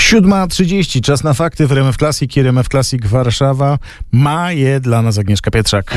7:30, czas na fakty w RMF Classic i RMF Classic Warszawa. Ma je dla nas Agnieszka Pietrzak.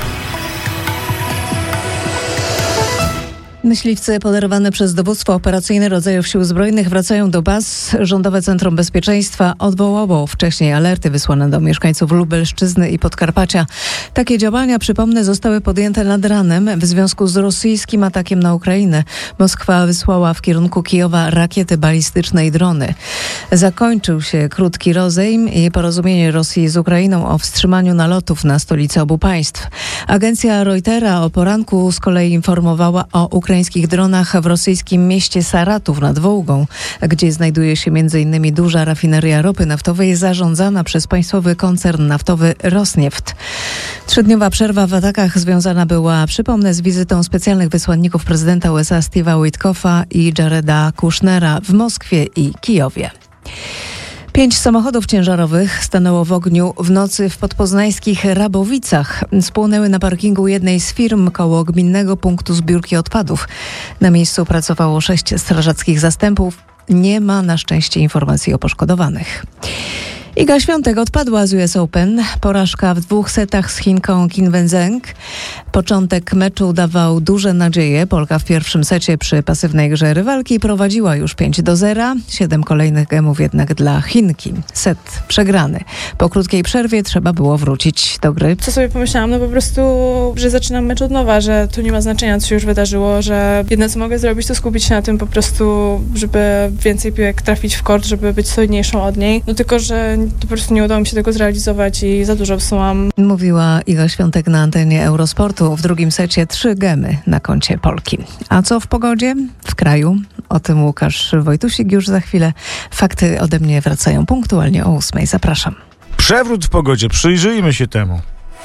Myśliwcy podarowane przez dowództwo operacyjne rodzajów sił zbrojnych wracają do baz. Rządowe Centrum Bezpieczeństwa odwołało wcześniej alerty wysłane do mieszkańców Lubelszczyzny i Podkarpacia. Takie działania, przypomnę, zostały podjęte nad ranem w związku z rosyjskim atakiem na Ukrainę. Moskwa wysłała w kierunku Kijowa rakiety balistyczne i drony. Zakończył się krótki rozejm i porozumienie Rosji z Ukrainą o wstrzymaniu nalotów na stolice obu państw. Agencja Reutera o poranku z kolei informowała o ukraińskich dronach w rosyjskim mieście Saratów nad Wołgą, gdzie znajduje się m.in. duża rafineria ropy naftowej zarządzana przez państwowy koncern naftowy Rosnieft. Trzydniowa przerwa w atakach związana była, przypomnę, z wizytą specjalnych wysłanników prezydenta USA Steve'a Witkoffa i Jareda Kushnera w Moskwie i Kijowie. 5 samochodów ciężarowych stanęło w ogniu w nocy w podpoznańskich Rabowicach. Spłonęły na parkingu jednej z firm koło gminnego punktu zbiórki odpadów. Na miejscu pracowało 6 strażackich zastępów. Nie ma na szczęście informacji o poszkodowanych. Iga Świątek odpadła z US Open. Porażka w 2 setach z Chinką Qin Wenzheng. Początek meczu dawał duże nadzieje. Polka w pierwszym secie przy pasywnej grze rywalki prowadziła już 5-0. 7 kolejnych gemów jednak dla Chinki. Set przegrany. Po krótkiej przerwie trzeba było wrócić do gry. Co sobie pomyślałam? No po prostu, że zaczynam mecz od nowa, że tu nie ma znaczenia, co się już wydarzyło, że jedyne, co mogę zrobić, to skupić się na tym po prostu, żeby więcej piłek trafić w kort, żeby być solidniejszą od niej. No tylko, że po prostu nie udało mi się tego zrealizować i za dużo psułam. Mówiła Iga Świątek na antenie Eurosportu. W drugim secie 3 gemy na koncie Polki. A co w pogodzie? W kraju? O tym Łukasz Wojtusik już za chwilę. Fakty ode mnie wracają punktualnie o 8:00. Zapraszam. Przewrót w pogodzie. Przyjrzyjmy się temu.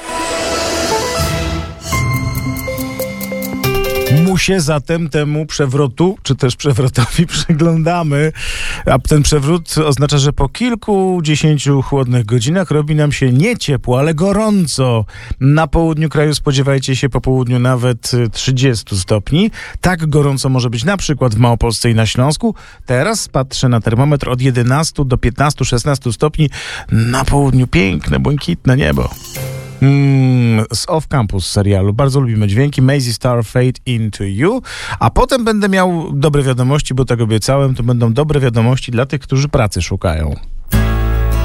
Mu się zatem temu przewrotu, czy też przewrotowi przyglądamy, a ten przewrót oznacza, że po kilkudziesięciu chłodnych godzinach robi nam się nie ciepło, ale gorąco. Na południu kraju spodziewajcie się po południu nawet 30 stopni. Tak gorąco może być na przykład w Małopolsce i na Śląsku. Teraz patrzę na termometr od 11 do 15-16 stopni. Na południu piękne, błękitne niebo. Z Off Campus serialu. Bardzo lubimy dźwięki. Mazzy Star Fade Into You. A potem będę miał dobre wiadomości, bo tak obiecałem, to będą dobre wiadomości dla tych, którzy pracy szukają.